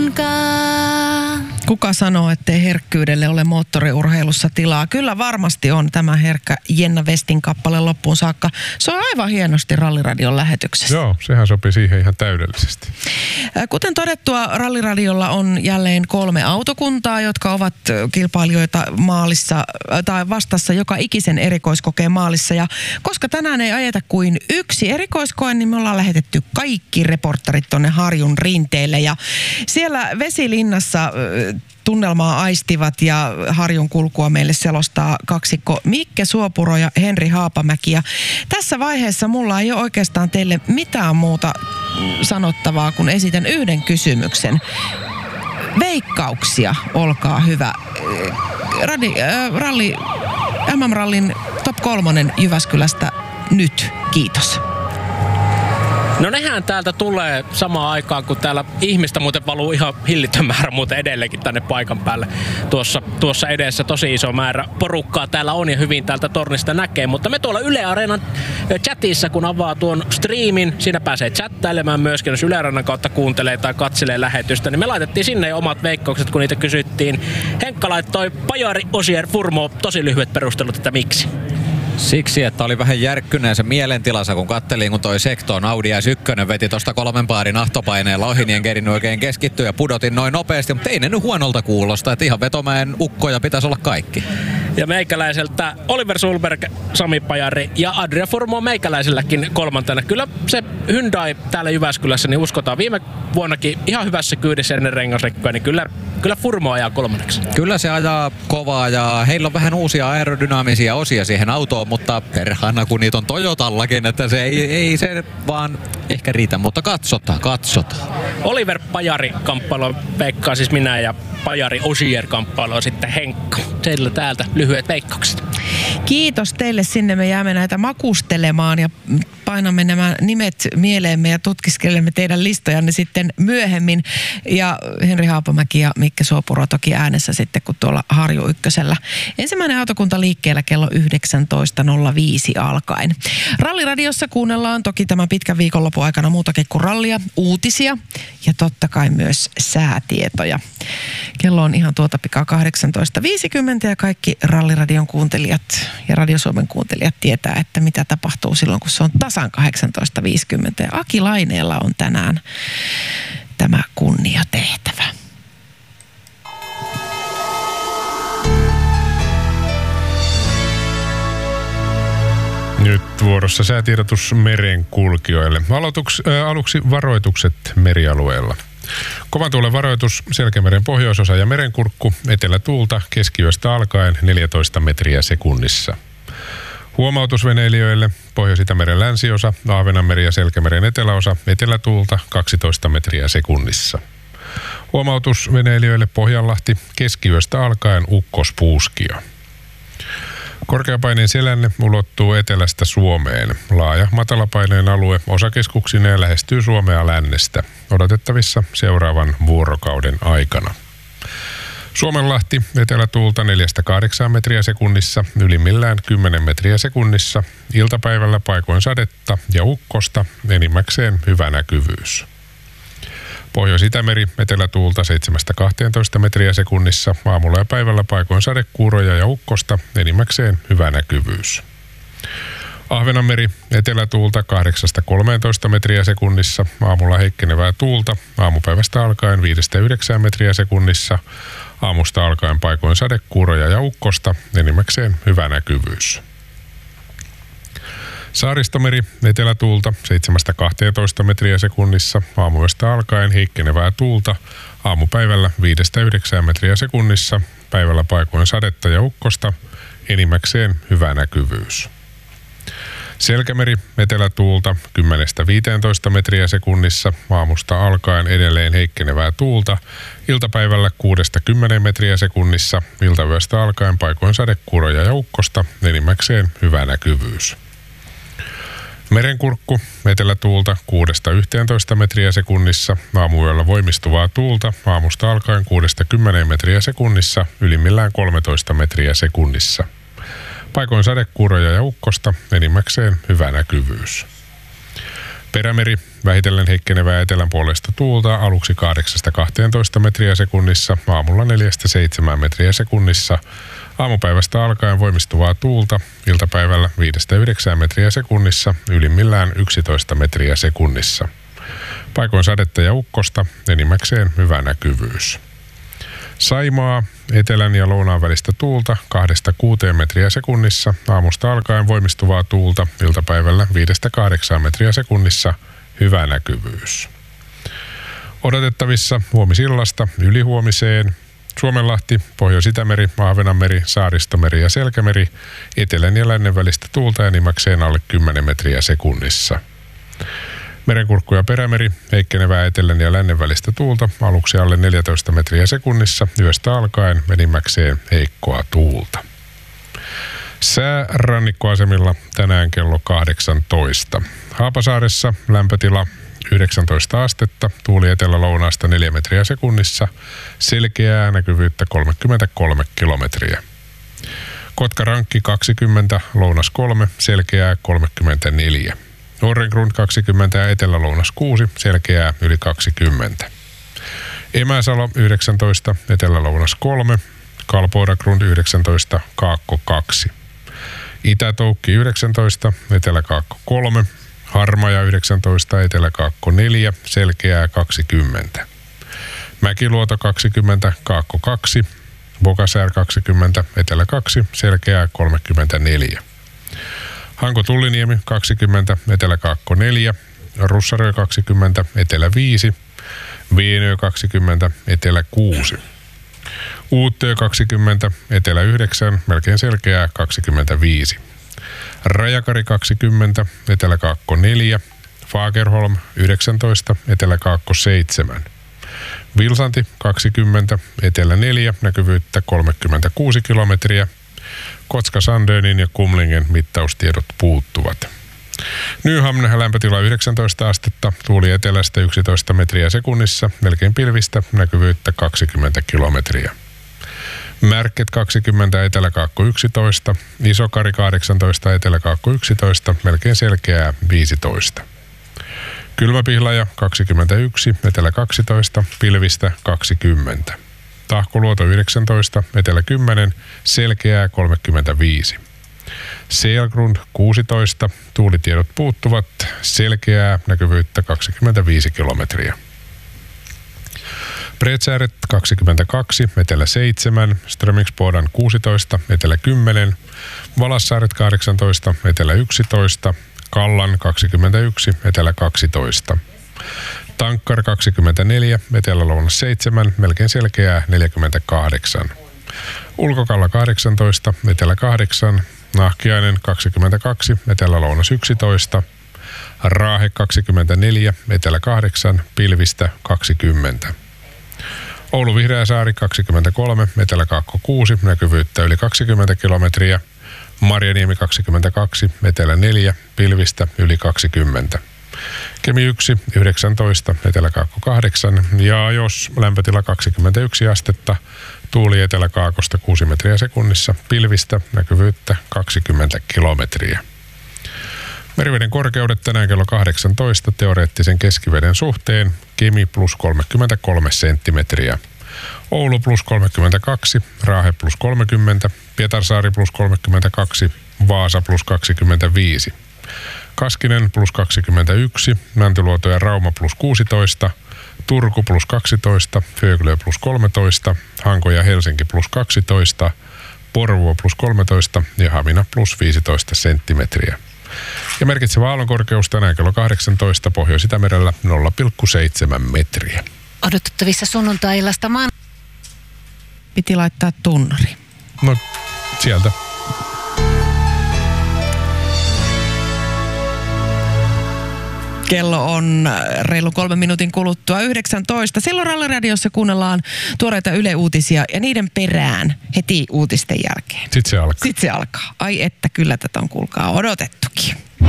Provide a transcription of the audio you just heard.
kuitenkaan. Kuka sanoo, ettei herkkyydelle ole moottoriurheilussa tilaa? Kyllä varmasti on tämä herkkä Jenna Westin kappale loppuun saakka. Se on aivan hienosti Ralliradion lähetyksessä. Joo, sehän sopii siihen ihan täydellisesti. Kuten todettua, Ralliradiolla on jälleen 3 autokuntaa, jotka ovat kilpailijoita maalissa tai vastassa joka ikisen erikoiskokeen maalissa. Ja koska tänään ei ajeta kuin 1 erikoiskoe, niin me ollaan lähetetty kaikki reporterit tonne Harjun rinteelle. Ja siellä Vesilinnassa tunnelmaa aistivat ja Harjun kulkua meille selostaa kaksikko Mikke Suopuro ja Henri Haapamäki. Ja tässä vaiheessa mulla ei ole oikeastaan teille mitään muuta sanottavaa, kun esitän yhden kysymyksen. Veikkauksia, olkaa hyvä. MM-rallin top 3 Jyväskylästä nyt. Kiitos. No nehän täältä tulee samaan aikaan, kun täällä ihmistä muuten valuu ihan hillitön määrä muuten edelleenkin tänne paikan päälle. Tuossa edessä tosi iso määrä porukkaa täällä on ja hyvin täältä tornista näkee. Mutta me tuolla Yle Areenan chatissa, kun avaa tuon streamin, siinä pääsee chattailemaan myöskin, jos Yle Areenan kautta kuuntelee tai katselee lähetystä, niin me laitettiin sinne jo omat veikkaukset, kun niitä kysyttiin. Henkka laittoi Pajari, Osier, Furmo, tosi lyhyet perustelut, että miksi. Siksi, että oli vähän järkkyneen se mielentilassa, kun kattelin, kun toi Sekton Audi S1 veti tosta 3 paarin ahtopaineella ohi, niin en kerinyt oikein keskittyä ja pudotin noin nopeasti, mutta ei ne nyt huonolta kuulosta, että ihan Vetomäen ukkoja pitäisi olla kaikki. Ja meikäläiseltä Oliver Sulberg, Sami Pajari ja Adria Furmo meikäläiselläkin 3. Kyllä se Hyundai täällä Jyväskylässä, niin uskotaan viime vuonnakin ihan hyvässä kyydissä ennen rengasrekkoja, niin kyllä Furmo ajaa 3. Kyllä se ajaa kovaa ja heillä on vähän uusia aerodynaamisia osia siihen autoon, mutta perhana kun niitä on Toyotallakin, että se ei se vaan ehkä riitä, mutta katsotaan. Oliver Pajari kamppailu veikkaa siis minä ja Pajari Osier kamppailu sitten Henkka. Teillä täältä lyhyet veikkaukset. Kiitos teille, sinne me jäämme näitä makustelemaan ja painamme nämä nimet mieleemme ja tutkiskelemme teidän listojanne sitten myöhemmin. Ja Henri Haapamäki ja Mikke Suopuro toki äänessä sitten, kun tuolla Harju Ykkösellä. Ensimmäinen autokunta liikkeellä kello 19.05 alkaen. Ralliradiossa kuunnellaan toki tämän pitkän viikonlopun aikana muutakin kuin rallia, uutisia ja totta kai myös säätietoja. Kello on ihan tuota pikaa 18.50 ja kaikki Ralliradion kuuntelijat ja Radio Suomen kuuntelijat tietää, että mitä tapahtuu silloin, kun se on tasan 18.50. Ja Aki Laineella on tänään tämä kunniatehtävä. Nyt vuorossa säätiedotus merenkulkijoille. Aluksi varoitukset merialueella. Kovan tuulen varoitus Selkämeren pohjoisosa ja merenkurkku, etelätuulta keskiyöstä alkaen 14 metriä sekunnissa. Huomautus veneilijöille Pohjois-Itämeren länsiosa, Ahvenanmeri ja Selkämeren eteläosa, etelätuulta 12 metriä sekunnissa. Huomautus veneilijöille Pohjanlahti, keskiyöstä alkaen ukkospuuskia. Korkeapaineen selänne ulottuu etelästä Suomeen. Laaja matalapaineen alue osakeskuksineen lähestyy Suomea lännestä. Odotettavissa seuraavan vuorokauden aikana. Suomenlahti etelätuulta 4-8 metriä sekunnissa, ylimmillään 10 metriä sekunnissa. Iltapäivällä paikoin sadetta ja ukkosta, enimmäkseen hyvä näkyvyys. Pohjois-Itämeri etelätuulta 7-12 metriä sekunnissa, aamulla ja päivällä paikoin sadekuuroja ja ukkosta, enimmäkseen hyvä näkyvyys. Ahvenanmeri etelätuulta 8-13 metriä sekunnissa, aamulla heikkenevää tuulta, aamupäivästä alkaen 5-9 metriä sekunnissa, aamusta alkaen paikoin sadekuuroja ja ukkosta, enimmäkseen hyvä näkyvyys. Saaristomeri etelätuulta 7-12 metriä sekunnissa, aamuyöstä alkaen heikkenevää tuulta, aamupäivällä 5-9 metriä sekunnissa, päivällä paikoin sadetta ja ukkosta, enimmäkseen hyvä näkyvyys. Selkämeri etelätuulta 10-15 metriä sekunnissa, aamusta alkaen edelleen heikkenevää tuulta, iltapäivällä 6-10 metriä sekunnissa, iltayöstä alkaen paikoin sadekuuroja ja ukkosta, enimmäkseen hyvä näkyvyys. Merenkurkku etelätuulta 6-11 metriä sekunnissa, aamuyöllä voimistuvaa tuulta, aamusta alkaen 6-10 metriä sekunnissa, ylimmillään 13 metriä sekunnissa. Paikoin sadekuuroja ja ukkosta, enimmäkseen hyvä näkyvyys. Perämeri, vähitellen heikkenevää etelän puolesta tuulta, aluksi 8-12 metriä sekunnissa, aamulla 4-7 metriä sekunnissa. Aamupäivästä alkaen voimistuvaa tuulta, iltapäivällä 5-9 metriä sekunnissa, ylimmillään 11 metriä sekunnissa. Paikoin sadetta ja ukkosta, enimmäkseen hyvä näkyvyys. Saimaa, etelän ja lounaan välistä tuulta 2-6 metriä sekunnissa, aamusta alkaen voimistuvaa tuulta, iltapäivällä 5-8 metriä sekunnissa, hyvä näkyvyys. Odotettavissa huomisillasta ylihuomiseen Suomenlahti, Pohjois-Itämeri, Ahvenanmeri, Saaristomeri ja Selkämeri, etelän ja lännen välistä tuulta enimmäkseen alle 10 metriä sekunnissa. Merenkurkku ja Perämeri, heikkenevää etelän ja lännen välistä tuulta, aluksi alle 14 metriä sekunnissa, yöstä alkaen enimmäkseen heikkoa tuulta. Sää rannikkoasemilla tänään kello 18. Haapasaaressa lämpötila 19 astetta, tuuli etelä-lounaasta 4 metriä sekunnissa, selkeää näkyvyyttä 33 kilometriä. Kotkarankki 20, lounas 3, selkeää 34. Orrengrund 20 ja etelä-lounas 6, selkeää yli 20. Emäsalo 19, etelä-lounas 3, Kalpoidagrund 19, Kaakko 2. Itä-Toukki 19, etelä-Kaakko 3, Harmaja 19, etelä-Kaakko 4, selkeää 20. Mäkiluoto 20, Kaakko 2, Bokasäär 20, etelä 2, selkeää 34. Hanko-Tulliniemi 20, etelä-Kaakko 4, Russarö 20, etelä 5, Vienö 20, etelä 6. Uuttöö 20, etelä 9, melkein selkeää 25. Rajakari 20, etelä-Kaakko 4, Fagerholm 19, etelä-Kaakko 7. Vilsanti 20, etelä 4, näkyvyyttä 36 kilometriä. Kotka-Sandönin ja Kumlingen mittaustiedot puuttuvat. Nyhamn lämpötila 19 astetta, tuuli etelästä 11 metriä sekunnissa, melkein pilvistä, näkyvyyttä 20 kilometriä. Märket 20, etelä-Kaakko 11, Isokari 18, etelä-Kaakko 11, melkein selkeää 15. Kylmäpihlaja 21, etelä 12, pilvistä 20. Tahkoluoto 19, etelä 10, selkeää 35. Seelgrund 16, tuulitiedot puuttuvat, selkeää näkyvyyttä 25 kilometriä. Bredsääret 22, etelä 7, Strömingsbodan 16, etelä 10, Valassaaret 18, etelä 11, Kallan 21, etelä 12. Tankkar 24, etelä-lounas 7, melkein selkeää 48. Ulkokalla 18, etelä 8, Nahkiainen 22, etelä-lounas 11, Raahe 24, etelä 8, pilvistä 20. Oulu Vihreäsaari 23, etelä-Kaakko 6, näkyvyyttä yli 20 kilometriä. Marjaniemi 22, etelä 4, pilvistä yli 20. Kemi 1, 19, etelä-Kaakko 8 ja jos lämpötila 21 astetta, tuuli etelä-Kaakosta 6 metriä sekunnissa, pilvistä näkyvyyttä 20 kilometriä. Meriveden korkeudet tänään kello 18 teoreettisen keskiveden suhteen, Kemi plus 33 senttimetriä. Oulu plus 32, Raahe plus 30, Pietarsaari plus 32, Vaasa plus 25. Kaskinen plus 21, Mäntyluoto ja Rauma plus 16, Turku plus 12, Föglö plus 13, Hanko ja Helsinki plus 12, Porvoo plus 13 ja Hamina plus 15 senttimetriä. Ja merkitsevä aallonkorkeus tänään kello 18 Pohjois-Itämerellä 0,7 metriä. Odotettavissa sunnuntai-illasta Piti laittaa tunnari. No, sieltä. Kello on reilu 3 minuutin kuluttua 19. Silloin Ralliradiossa kuunnellaan tuoreita Yle-uutisia ja niiden perään heti uutisten jälkeen. Sitten se alkaa. Sitten se alkaa. Ai että, kyllä tätä on kuulkaa odotettukin.